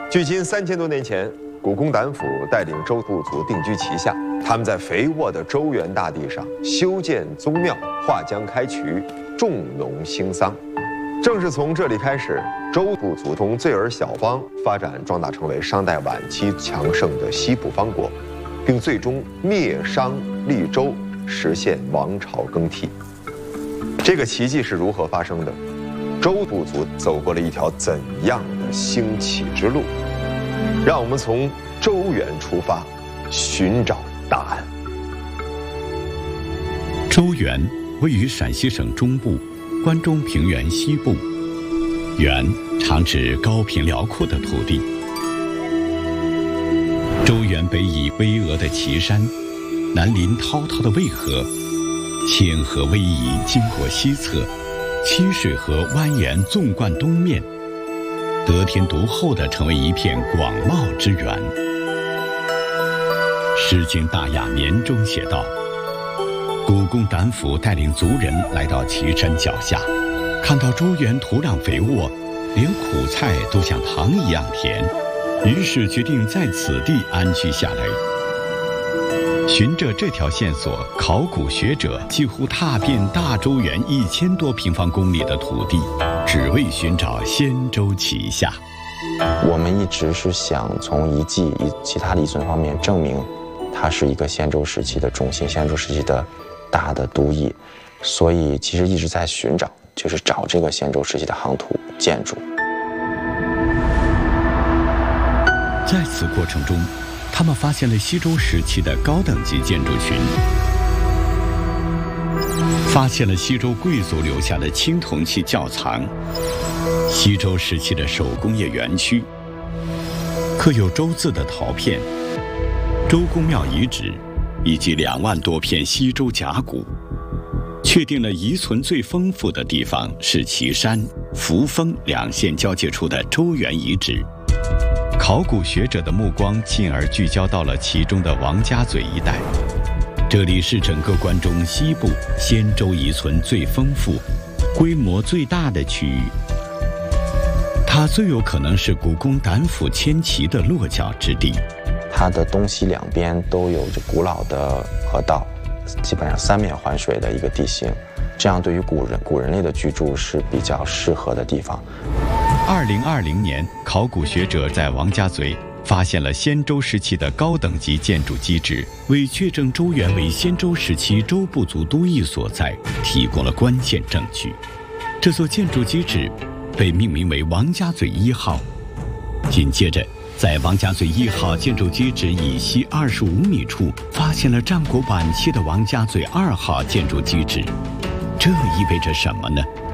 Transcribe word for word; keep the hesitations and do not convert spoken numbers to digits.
距今三千多年前，古公胆府带领周部族定居旗下，他们在肥沃的周原大地上修建宗庙，划江开渠，种农兴桑。正是从这里开始，周部族从罪尔小邦发展壮大成为商代晚期强盛的西部方国，并最终灭商立周，实现王朝更替。这个奇迹是如何发生的？周部族走过了一条怎样的兴起之路？让我们从周原出发，寻找答案。 周原位于陕西省中部关中平原西部，原常指高平辽阔的土地。周原北倚巍峨的岐山，南临滔滔的渭河，千河逶迤经过西侧，七水河蜿蜒纵贯东面，得天独厚地成为一片广袤之源。《诗经·大雅·年》中写道：古公胆府带领族人来到岐山脚下，看到周原土壤肥沃，连苦菜都像糖一样甜，于是决定在此地安居下来。循着这条线索，考古学者几乎踏遍大周原一千多平方公里的土地，只为寻找先周旗下。 我们一直是想从遗迹以其他的遗存方面证明它是一个先周时期的中心，先周时期的大的都邑，所以其实一直在寻找，就是找这个先周时期的夯土建筑。 在此过程中，他们发现了西周时期的高等级建筑群，发现了西周贵族留下的青铜器窖藏，西周时期的手工业园区，刻有周字的陶片，周公庙遗址，以及两万多片西周甲骨。确定了遗存最丰富的地方是岐山、扶风两县交界处的周原遗址。考古学者的目光进而聚焦到了其中的王家嘴一带，这里是整个关中西部先周遗存最丰富、规模最大的区域。它最有可能是古公胆府迁徙的落脚之地。 它的东西两边都有着古老的河道，基本上三面环水的一个地形，这样对于古人古人类的居住是比较适合的地方。 二零二零年，考古学者在王家嘴发现了先周时期的高等级建筑基址，为确证周原为先周时期周部族都邑所在提供了关键证据。这座建筑基址被命名为王家嘴一号。紧接着，在王家嘴一号建筑基址以西二十五米处，发现了战国晚期的王家嘴二号建筑基址。这意味着什么呢？